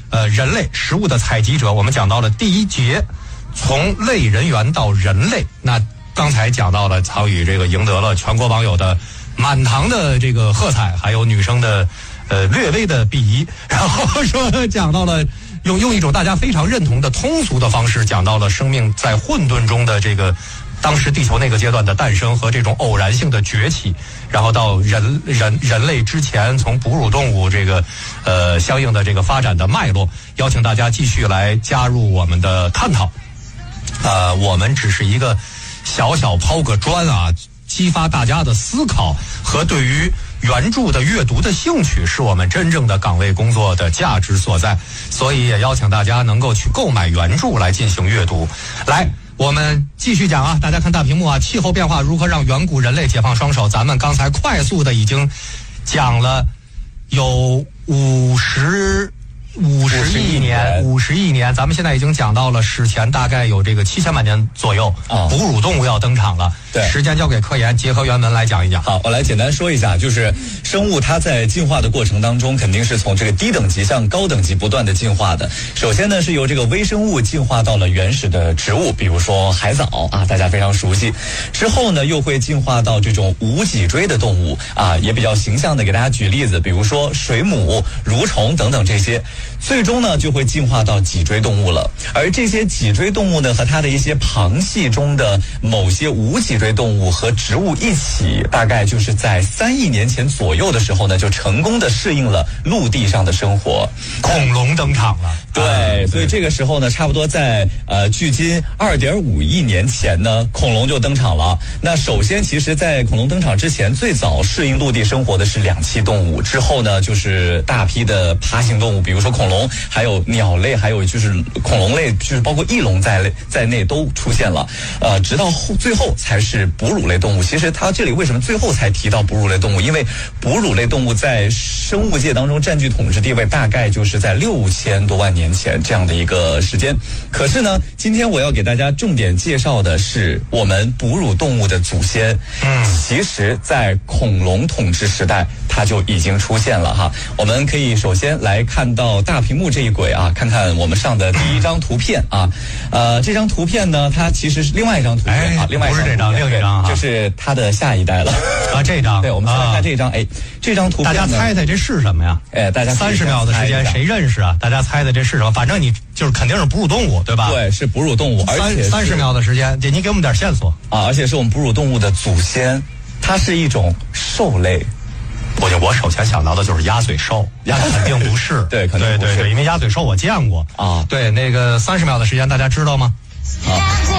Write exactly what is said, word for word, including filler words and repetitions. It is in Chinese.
呃人类食物的采集者，我们讲到了第一节，从类人猿到人类。那刚才讲到了曹宇这个赢得了全国网友的满堂的这个喝彩，还有女生的呃略微的鄙夷，然后说讲到了用用一种大家非常认同的通俗的方式讲到了生命在混沌中的这个当时地球那个阶段的诞生和这种偶然性的崛起，然后到人人人类之前从哺乳动物这个呃相应的这个发展的脉络，邀请大家继续来加入我们的探讨。呃，我们只是一个小小抛个砖啊，激发大家的思考和对于原著的阅读的兴趣，是我们真正的岗位工作的价值所在。所以也邀请大家能够去购买原著来进行阅读。来，我们继续讲啊，大家看大屏幕啊，气候变化如何让远古人类解放双手？咱们刚才快速的已经讲了有五十五十亿年，五十亿年，咱们现在已经讲到了史前大概有这个七千万年左右，哦、哺乳动物要登场了。 对， 时间交给科研，结合原文来讲一讲。 好，我来简单说一下，就是生物它在进化的过程当中，肯定是从这个低等级向高等级不断的进化的。首先呢，是由这个微生物进化到了原始的植物，比如说海藻啊，大家非常熟悉。之后呢，又会进化到这种无脊椎的动物啊，也比较形象的给大家举例子，比如说水母、蠕虫等等这些。最终呢，就会进化到脊椎动物了。而这些脊椎动物呢，和它的一些旁系中的某些无脊椎动物和植物一起，大概就是在三亿年前左右的时候呢，就成功的适应了陆地上的生活。 恐龙登场了。 对，所以这个时候呢，差不多在呃距今二点五亿年前呢，恐龙就登场了。那首先，其实，在恐龙登场之前，最早适应陆地生活的是两栖动物，之后呢，就是大批的爬行动物，比如说恐龙，还有鸟类，还有就是恐龙类，就是包括翼龙在内在内都出现了。呃，直到后最后才是哺乳类动物。其实它这里为什么最后才提到哺乳类动物？因为哺乳类动物在生物界当中占据统治地位，大概就是在六千多万年前这样的一个时间。可是呢，今天我要给大家重点介绍的是我们哺乳动物的祖先。嗯，其实，在恐龙统治时代，它就已经出现了哈。我们可以首先来看到大屏幕这一轨啊，看看我们上的第一张图片啊。呃，这张图片呢，它其实是另外一张图片啊， 哎、 另外一张不是这张，另一张哈， 就是它的下一代了啊。这张， 对，我们先来看这张。哎，这张图片， 大家猜猜这是什么呀？ 哎，大家三十秒的时间，谁认识啊？大家猜猜这是什么？反正你就是肯定是哺乳动物，对吧？ 对，是哺乳动物，而且三十秒的时间，姐，你给我们点线索啊！而且是我们哺乳动物的祖先，它是一种兽类。 我就我首先想到的就是鸭嘴兽，鸭肯定不是， 对，肯定不是， 对对对，因为鸭嘴兽我见过啊。对，那个三十秒的时间，大家知道吗？啊。